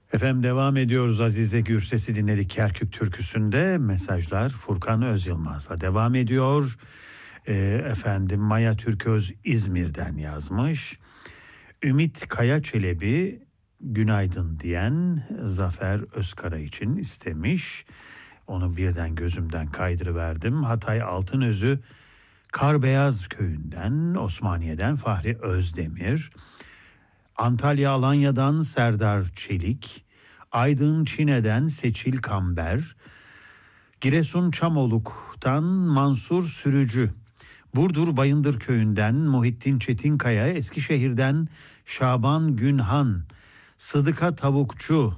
Efendim devam ediyoruz. Azize Gürses'i dinledik Kerkük Türküsü'nde. Mesajlar Furkan Özyılmaz'la devam ediyor. Efendim Maya Türköz İzmir'den yazmış. Ümit Kaya Çelebi günaydın diyen Zafer Özkara için istemiş. Onu birden gözümden kaydırıverdim. Hatay Altınözü Karbeyaz Köyü'nden, Osmaniye'den Fahri Özdemir. Antalya Alanya'dan Serdar Çelik, Aydın Çine'den Seçil Kamber, Giresun Çamoluk'tan Mansur Sürücü, Burdur Bayındır Köyü'nden Muhittin Çetinkaya, Eskişehir'den Şaban Günhan, Sıdıka Tavukçu,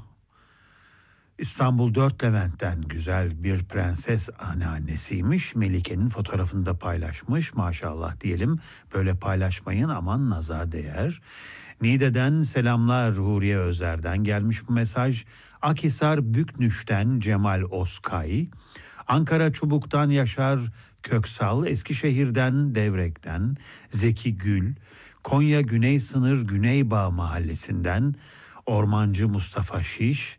İstanbul Dört Levent'ten güzel bir prenses anneannesiymiş. Melike'nin fotoğrafını da paylaşmış. Maşallah diyelim. Böyle paylaşmayın, aman nazar değer. Niğde'den selamlar, Huriye Özer'den gelmiş bu mesaj. Akhisar Büknüş'ten Cemal Oskay. Ankara Çubuk'tan Yaşar Köksal. Eskişehir'den Devrek'ten Zeki Gül. Konya Güney Sınır Güneybağ Mahallesi'nden Ormancı Mustafa Şiş.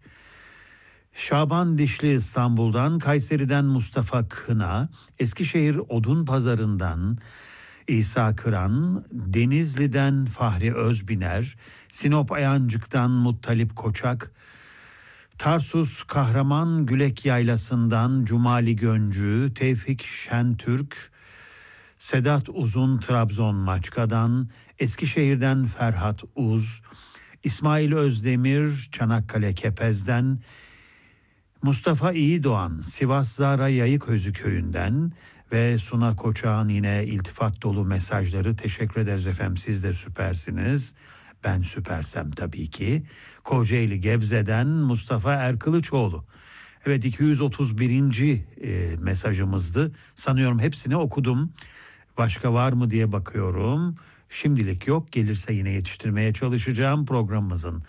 Şaban Dişli İstanbul'dan, Kayseri'den Mustafa Kına, Eskişehir Odun Pazarı'ndan İsa Kıran, Denizli'den Fahri Özbiner, Sinop Ayancık'tan Muttalip Koçak, Tarsus Kahraman Gülek Yaylası'ndan Cumali Göncü, Tevfik Şentürk, Sedat Uzun Trabzon Maçka'dan, Eskişehir'den Ferhat Uz, İsmail Özdemir Çanakkale Kepez'den, Mustafa İyidoğan Sivas Zara Yayıközü Köyü'nden ve Suna Koçak'ın yine iltifat dolu mesajları. Teşekkür ederiz efendim, siz de süpersiniz. Ben süpersem tabii ki. Kocaeli Gebze'den Mustafa Erkılıçoğlu. Evet, 231. Mesajımızdı. Sanıyorum hepsini okudum. Başka var mı diye bakıyorum. Şimdilik yok. Gelirse yine yetiştirmeye çalışacağım. Programımızın